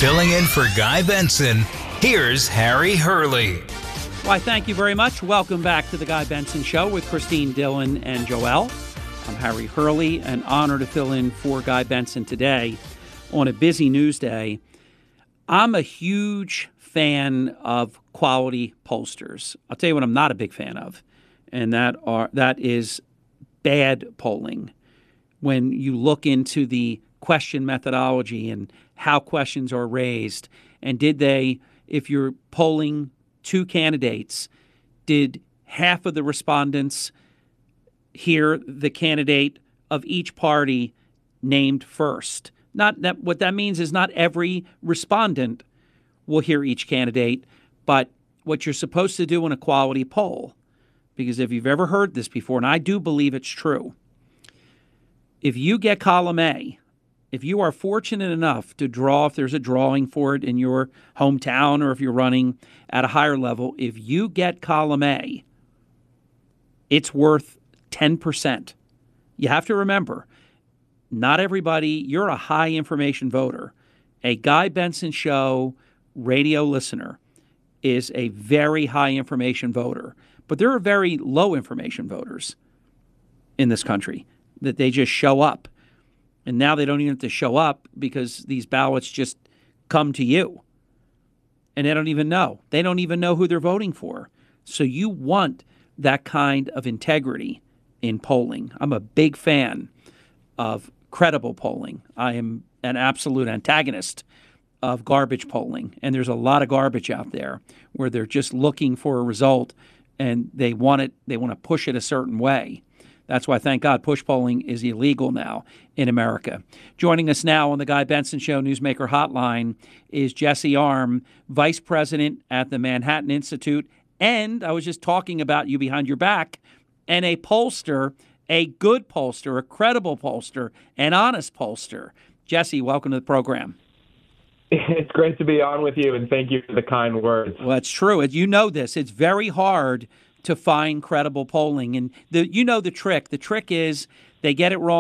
Filling in for Guy Benson, here's Harry Hurley. Why, thank you very much. Welcome back to the Guy Benson Show with Christine Dillon and Joelle. I'm Harry Hurley, an honor to fill in for Guy Benson today on a busy news day. I'm a huge fan of quality pollsters. I'll tell you what I'm not a big fan of, and that is bad polling. When you look into the question methodology and how questions are raised, and if you're polling two candidates, did half of the respondents hear the candidate of each party named first? What that means is not every respondent will hear each candidate, but what you're supposed to do in a quality poll, because if you've ever heard this before, and I do believe it's true, if you get column A, if you are fortunate enough to draw, if there's a drawing for it in your hometown or if you're running at a higher level, if you get column A, it's worth 10%. You have to remember, not everybody, you're a high information voter. A Guy Benson Show radio listener is a very high information voter, but there are very low information voters in this country that they just show up. And now they don't even have to show up because these ballots just come to you. And they don't even know. They don't even know who they're voting for. So you want that kind of integrity in polling. I'm a big fan of credible polling. I am an absolute antagonist of garbage polling. And there's a lot of garbage out there where they're just looking for a result and they want to push it a certain way. That's why, thank God, push polling is illegal now in America. Joining us now on the Guy Benson Show Newsmaker Hotline is Jesse Arm, Vice President at the Manhattan Institute. And I was just talking about you behind your back, and a pollster, a good pollster, a credible pollster, an honest pollster. Jesse, welcome to the program. It's great to be on with you, and thank you for the kind words. Well, it's true. You know this. It's very hard to find credible polling. And the trick. The trick is they get it wrong